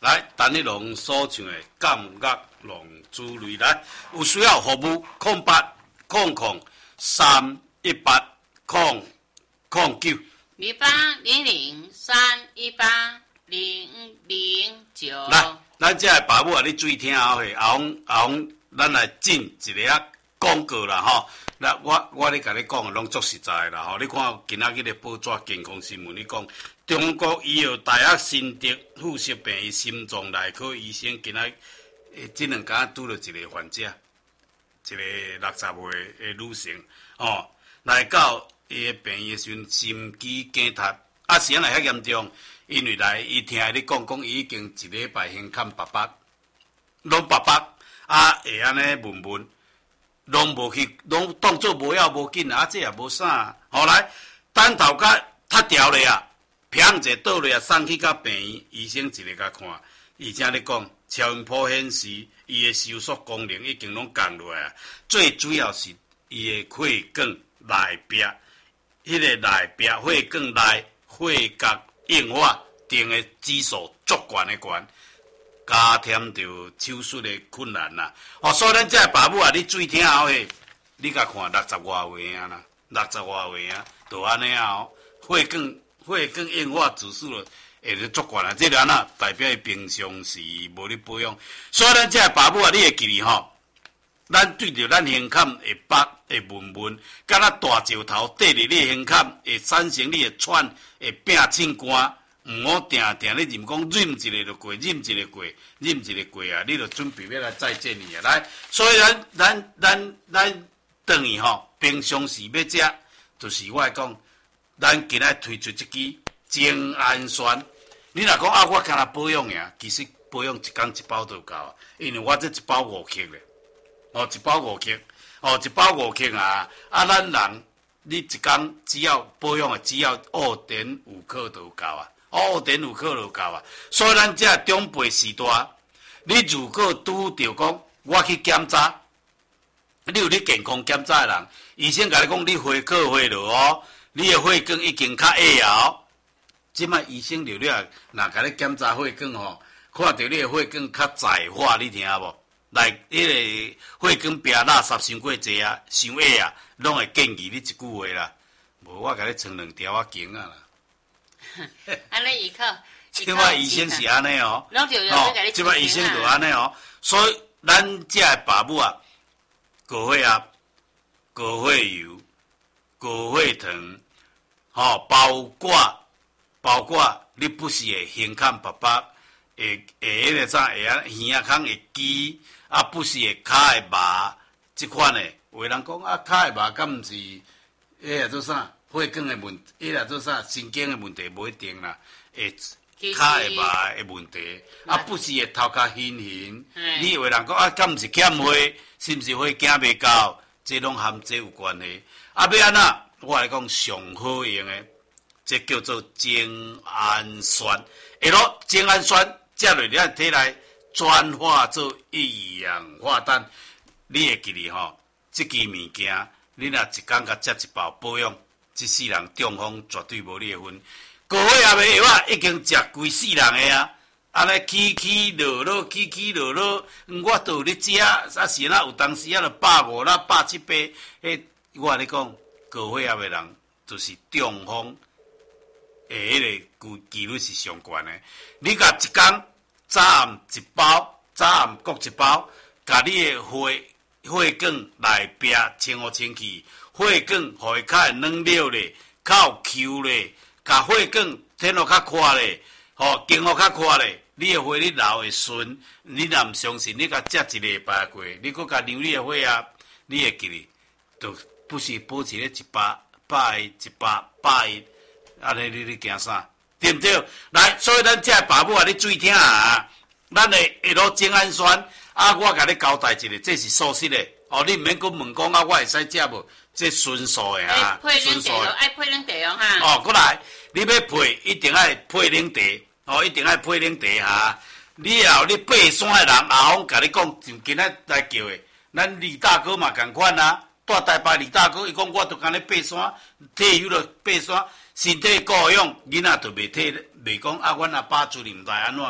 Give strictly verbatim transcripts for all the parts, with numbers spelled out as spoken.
来，陈奕龙所唱的《感觉龙珠类》来，有需要服务空八空空三一八空空九二八零零三一八零零九。 来，咱这把母啊，你注意听后嘿，后红后红，咱来进一个啊广告啦吼。那我我咧甲你讲，拢足实在啦吼。你看今仔日的报纸健康新闻，你讲中国医药大学新德附设病院心脏内科医生今仔诶，这两天拄到一个患者，一个六十岁的女性哦，来到伊的病院时阵心肌梗塌，啊，时间来遐严重，因为来伊听你讲讲，伊已经一礼拜先看爸爸，拢爸爸啊会安尼问问。拢无去，拢当做无要无紧啊！这也无啥。后来等头甲塌掉了啊，砰者倒落啊，送去甲病院，医生一个甲看，而且咧讲超音波显示，伊的收缩功能已经拢降落来啊。最主要是伊的血管内壁，迄、那个内壁血管内血角硬化定的指数足悬的悬。加添着手术的困难啦，哦，所以咱这爸母啊，你注意听后诶，你甲看六十外岁啊啦，六十外岁啊，就安尼啊哦，血管血管硬化指数了，会咧足悬啊，这个安那代表伊平常时无咧保养，所以咱这爸母啊，你会记哩吼，咱对着咱胸坎会北会闷闷，敢若大石头缀伫你胸坎，会产生你会喘，会拼凊汗。毋好定定咧任讲忍一个就过，忍一个过，忍一个过啊！你就准备要来再见你啊！来，所以咱咱咱咱等于吼，平常时要食，就是我讲，咱今仔推出一支精氨酸。你若讲啊，我干那保养呀，其实保养一工一包就够啊，因为我这一包五克咧，哦，一包五克，哦，一包五克啊！啊，咱人你一工只要保养啊，只要二点五克就够啊。二点五克就够啊，所以咱这长辈时代，你如果拄着讲，我去检查，你有你健康检查的人，医生甲你讲，你血克血落哦，你的血管已经较矮哦。即摆医生了了，若甲你检查血管吼，看到你的血管较窄化，你听无？来，迄个血管壁垃圾伤过济啊，伤矮啊，拢会建议你一句话啦。无我甲你穿两条啊经啊啦。 安尼依靠， 即摆医生是安尼哦， 哦， 即摆医生就安尼哦，所以咱这的爸母啊，高血压、高血油、高血糖，吼、哦，包括包括你不是会胸坎爸爸，会会迄个啥会啊耳仔孔会肌，啊不是会骹会麻，即款的，有的人讲啊骹会麻，敢毋是迄个做啥？血管的问题，迄个做啥神经的问题无一定啦，会骹会麻的问题，啊不是会头壳晕晕，你有的人讲啊，敢毋是欠血，是毋是血行袂到，这拢含这有关系。啊要安怎？我来讲上好用的，这叫做精氨酸，下落精氨酸接落咱体内转化做一氧化氮，你会记哩吼？这支物件，你若一工甲食一包保养。一世人中风绝对无你的份，高血压的药啊已经食规世人的啊，安尼起起落落，起起落落，我都有咧食，啊是那有当时啊，就百五啦、百七八，迄我甲你讲，高血压的人就是中风，诶，迄个几率是上悬的。你甲一工早暗一包，早暗各一包，甲你的血血管内壁清互清气。血管互伊较会软溜咧，较有 Q 咧，甲血管天落较宽咧，吼，经络较宽咧，你的血你流会顺。你若毋相信，你甲食一礼拜过，你搁甲量你的血压，你会记哩，就不是保持咧一百、百一、一百、百一，安尼你你惊啥？对毋对？来，所以咱这爸母啊，你注意听啊，咱的下落精氨酸啊，我甲你交代一下，这是素食的。哦，你毋免搁问讲啊，我会使食无？这纯素的哈， 纯素的，爱配冷茶哦哈。 哦，过来，你要配一定爱配冷茶，哦，一定爱配冷茶哈。你后你爬山的人，阿峰甲你讲，就今仔来叫的，咱李大哥嘛共款啊。大台北李大哥，伊讲我都干咧爬山，退休了爬山，身体够用，囡仔就袂退，袂讲啊，阮阿爸厝里毋知安怎袂，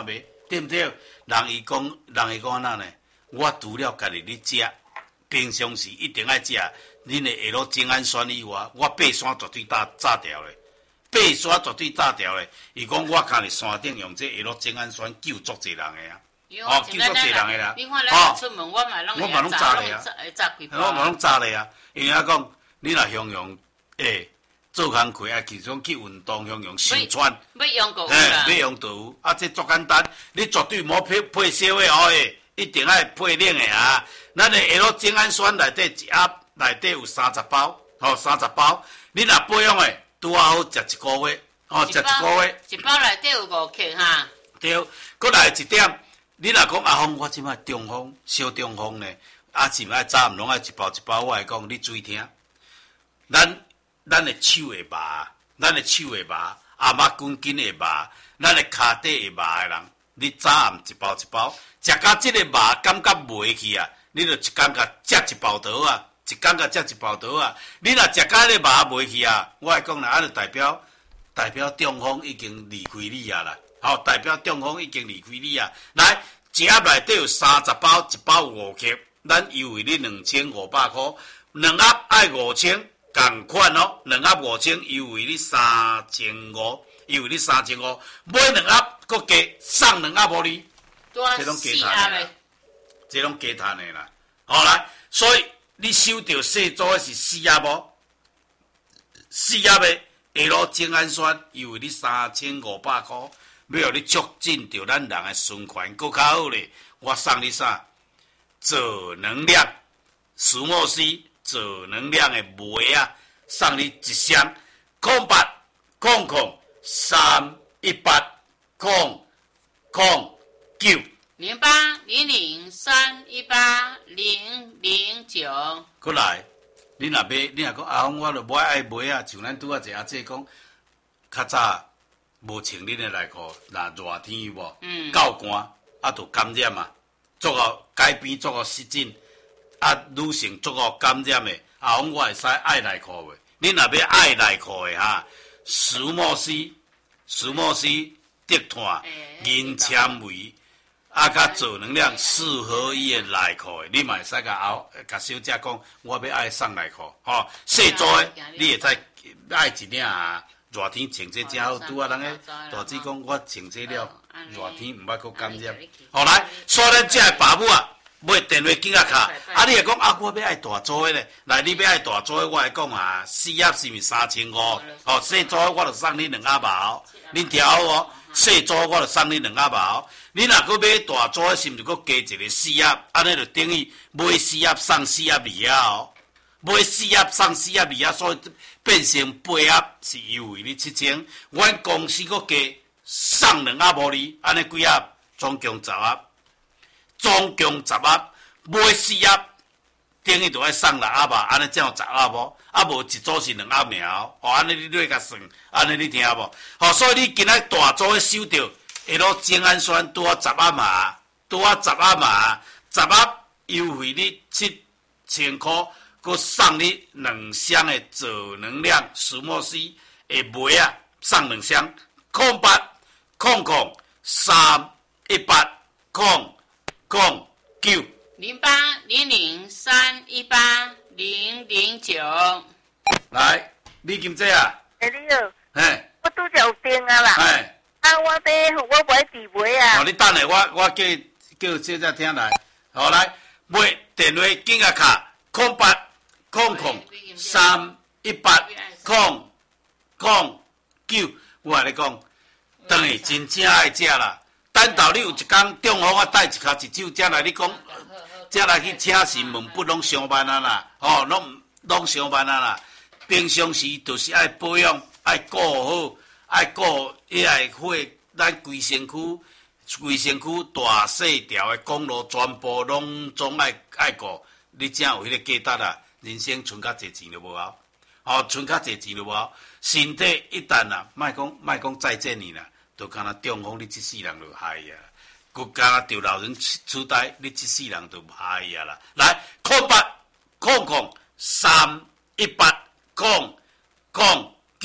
对不对？人伊讲，人伊讲安那呢？我除了家己咧食，平常时一定爱食。恁的下落精氨酸以外，我爬山绝对炸炸掉咧。爬山绝对炸掉咧。伊讲我看伫山顶用这下落精氨酸救足侪人的啊！哦，救足侪人的啦！ 你看咱出门，我嘛拢我嘛拢炸咧啊！ 炸几包。 我嘛拢炸咧啊！因为啊讲，你若向用诶。做工课啊，其中去运动，向用身穿， 要用过嘿，要用到有啊，这足简单，你绝对莫配配烧的哦诶，一定爱配冷的啊。咱的下落精氨酸内底一盒内底有三十包，吼、哦、三十包，你若保养的拄啊好食一个月，哦食一个月， 一包内底有五克哈。 对，搁来一点，你若讲阿峰，我即摆中风，小中风呢，啊是毋爱早毋拢爱一包一包，我来讲你注意听，咱。咱的手会麻，咱的手会麻，阿妈筋筋会麻，咱的骹底会麻的人，你早暗一包一包，食到这个麻感觉袂去啊，你就一工甲食一包倒啊，一工甲食一包倒啊，你若食到这个麻袂去啊，我来讲啦，啊就代表代表中风已经离开你啊啦，好、哦，代表中风已经离开你啊，来，一盒内底有三十包，一包五克，咱优惠你两千五百块，两盒爱五千。同款哦，两盒五千，优惠你三千五，优惠你三千五，买两盒，搁加送两盒互你，这种加赚的啦，这种加赚的啦。好来，所以你收到细组的是四盒无？四盒的下落精氨酸，优惠你三千五百块，要互你促进着咱人的循环，搁较好咧。我送你啥？正能量，苏莫西。正能量的梅啊，送你一箱，空八空空三一八空空九零八零零三一八零零九。 过来，你若买，你若讲啊，我著买爱梅啊，像咱拄啊一阿姐讲，较早无穿恁的内裤，若热天有无？嗯。够寒，啊，就感染嘛，做个改变，做个湿疹。啊，女性足够感染的，啊，我会使爱内裤的。你若要爱内裤的哈，石墨烯、石墨烯、竹炭、银纤维，啊，甲正能量四合一的内裤的，你嘛会使甲后甲小姐讲，我要爱送内裤，吼、哦，细组的，你会使爱一领啊。热天穿这真好，拄啊，人个大姐讲，我穿这了，热天毋捌搁感染。好来，所以咱这个爸母啊。买电话紧啊卡，啊你会讲啊，我要爱大组的咧，来你要爱大组的，我来讲啊，四盒是毋三千五？哦，细组的我就送你两盒包，恁听好哦，细组我就送你两盒包。你若搁买大组的，是毋是搁加一个四盒？安尼就等于买四盒送四盒二盒哦，买四盒送四盒二盒，所以变成八盒是优惠你七千。阮公司搁加送两盒互你，安尼几盒？总共十盒。总共十盒，买四盒，等于就爱送六盒吧，安尼才有十盒无？啊无一组是两盒尔哦，哦安尼你你甲算，安尼你听无？好、哦，所以你今仔大组的收到，下落精氨酸拄啊十盒嘛，拄啊十盒嘛，十盒优惠你七千块，佮送你两箱的正能量石墨烯的梅啊，送两箱，空八空空三一八空。空九零八零零三一八零零九。 来，你今仔啊？ 哎，你好。 嘿。 我拄则有订啊啦。 嘿。 啊，我买我买地梅啊。 哦，你等下，我我叫叫小姐听来。好来，买电话紧啊卡，空八空空三一八空空九。我跟你讲，当然真正爱食啦。等到你有一天中午，我带一卡一手才来，你讲，才来去请新闻不拢上班啊啦，哦，拢拢上班啊啦。平常时就是爱保养，爱顾好，爱顾迄个火，咱规身躯，规身躯大细条的公路全部拢总爱爱顾。你才有迄个价值啊，人生存较济钱就无啊，哦，存较济钱就无啊。身体一旦啊，莫讲莫讲再见你啦。就敢若中风，你这世人就害啊！佮敢若着老人痴呆，你这世人就害啊啦！来，空八空空三一八空空九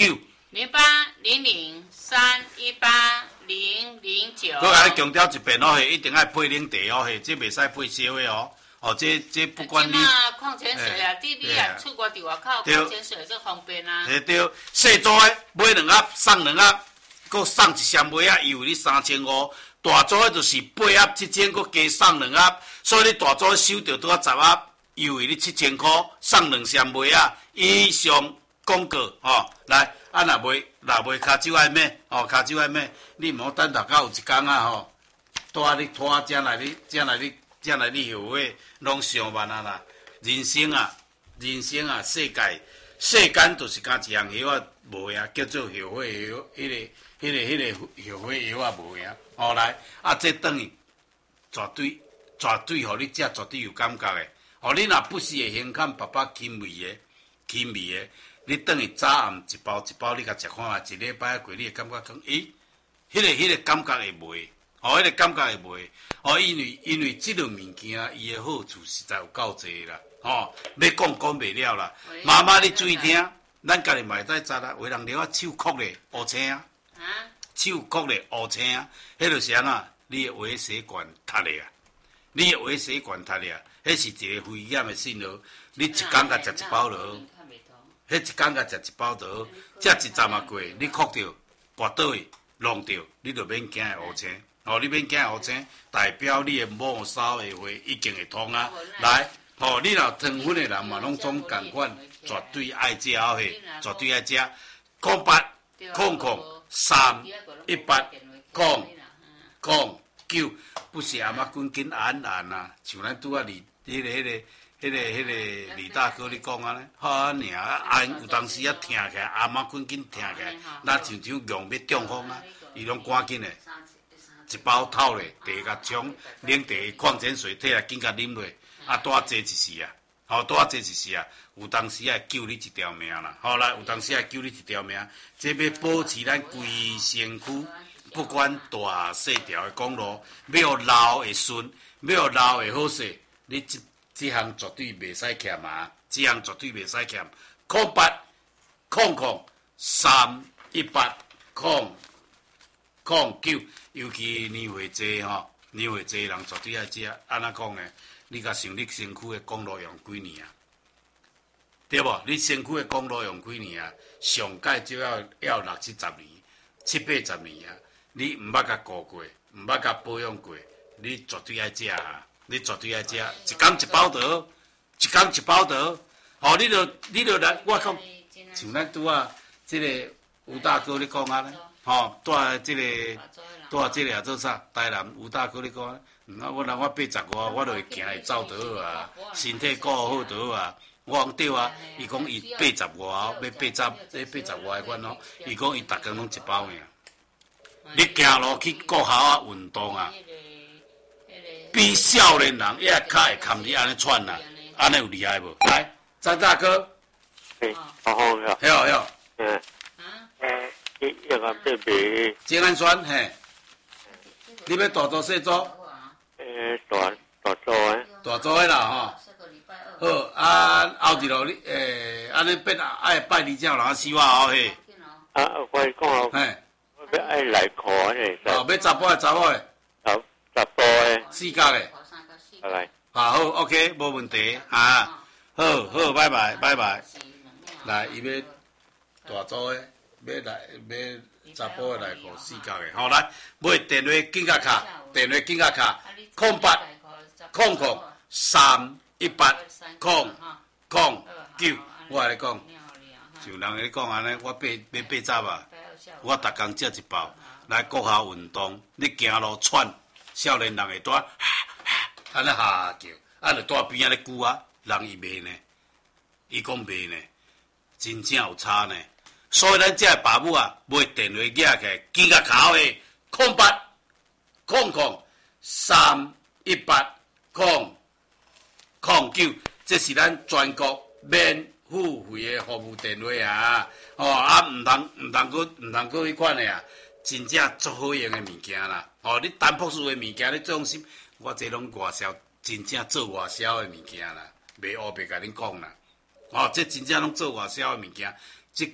零八零零三一八零零九。 我甲你强调一遍哦，嘿，一定爱配冷茶哦，嘿，这袂使配烧的哦。哦，这这不管你。 啊，矿泉水啊，弟弟啊，出国伫外口，矿泉水最方便啊。 嘿对，细组的买两盒送两盒，搁送一箱梅啊，伊有你三千五。大组的就是八盒七千，搁加送两盒，所以你大组收到拄啊十盒，又为你七千块，送两箱梅啊。以上广告哦，来，啊若袂若袂骹酒爱买哦，骹酒爱买，你莫等大家有一天啊吼，带你拖正来你正来你正来你后悔，拢上万啊啦！人生啊，人生啊，世界世间就是干一项药啊，无呀，叫做后悔药，迄、那个、迄、那个、迄、那个后悔药啊，无呀。后来啊，这等于绝对绝对，互你食绝对有感觉的。哦，你若不是会先看爸爸轻微的、轻微的，你等于早暗一包一包，你甲食看下，一礼拜过，你会感觉讲，咦，迄、那个、迄、那个感觉会袂？哦，迄、那个感觉会袂？哦，因为因为即个物件，伊的好处实在有够济啦。哦，要讲讲袂了啦。妈妈，你注意听，咱家己嘛会使知啦。有人了啊，手哭咧，乌青啊。啊。手哭咧，乌青啊，迄就是安怎？你的微血管塌咧啊！你的微血管塌咧啊！迄是一个危险的信号。你一工甲食一包落，迄一工甲食一包落，食一站啊过，你哭着，跋倒去，弄着，你就免惊乌青。哦，你免惊乌青，代表你的末梢的话已经会通啊。来，哦，你若糖分的人嘛，拢总共款，绝对爱食哦嘿，绝对爱食。空八空空三一八空空九，不是阿妈滚紧按按啊，像咱拄啊李迄个迄个迄个迄个李大哥你讲安尼，好啊尔按有当时啊疼起来，阿妈滚紧疼起来，那像像用要中风啊，伊拢赶紧的。一包透咧，茶甲冲，冷茶矿泉水摕来紧甲啉落，啊，多济一时啊，吼，多济一时啊，有当时啊救你一条命啦，好啦，有当时啊救你一条命，这要保持咱规身躯，不管大细条的公路，要老会顺，要老会好势，你这这项绝对袂使欠啊，这项绝对袂使欠，空八空空三一八空空九。尤其年岁济吼，年岁济人绝对爱食。安怎讲呢？你甲想你身躯的公路用几年啊？对无？你身躯的公路用几年啊？上届就要要六七十年、七八十年啊！你毋捌甲顾过，毋捌甲保养过，你绝对爱食啊！你绝对爱食，一工一包得，一工一包得。哦，你著你著来，我讲像咱拄啊，即个吴大哥你讲安尼，吼，带即个。带即个啊做啥？台南吴大哥你讲，啊，我若我八十外，我就会行会走倒好啊，身体顾好倒好啊。我讲对啊，伊讲伊八十外，要八十，要八十外款哦。伊讲伊逐工拢一包尔。你行路去顾校啊运动啊，比少年人也较会堪你安尼喘啊，安尼有厉害无？来，张大哥， 嘿，好好呀， 嘿哦嘿哦， 嗯，诶，一一个贝贝， 精氨酸嘿。你要大做细做？ 诶，大大做诶， 大做诶啦吼。好啊，后日咯，你诶，安尼变爱拜二将人啊，死我后嘿。 啊，我讲哦， 嘿， 我要爱来看诶， 哦，要查甫诶，查某诶， 查查甫诶， 四角诶， 来， 啊好 ，OK， 无问题啊，好好，拜拜，拜拜。来，伊要大做诶，要来要。查甫的来互四角的，好来，买电话紧甲卡，电话紧甲卡，空八空空三一八空空九，我来讲，像人咧讲安尼，我八要八十啊，我逐工食一包，来国校运动，你行路喘，少年人会带，安尼哈叫，安尼带边仔咧久啊，人伊袂呢，伊讲袂呢，真正有差呢。所以咱这爸母啊，买电话寄起来，记个卡的空八空空三一八空空九，这是咱全国免付费的服务电话啊！哦啊，唔通唔通搁唔通搁迄款的啊，真正足好用的物件啦！哦，你单朴素的物件，你放心，我这拢外销，真正做外销的物件啦，袂乌白甲恁讲啦。哦，这真正拢做外销的物件，这间。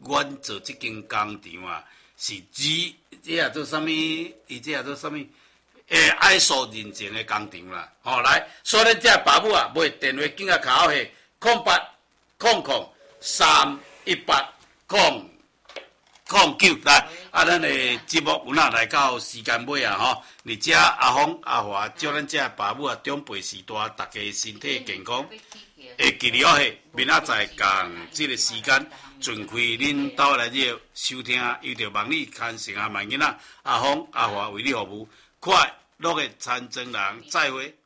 阮做即间工厂啊，是指这也做啥物？伊这也做啥物？诶，I S O 认证的工厂啦。吼、哦，来，所以这爸母啊，买电话紧啊，卡号是空八空空三一八空空九来。啊，咱的节目有哪来到时间尾啊？吼，你遮阿峰阿华祝咱遮爸母啊，长辈时代，大家身体健康。会记了嘿，明仔载共即个时间，尽开恁兜来这收听，又着望你牵成阿万囡仔阿峰阿华为你服务，快乐的参政人，再会。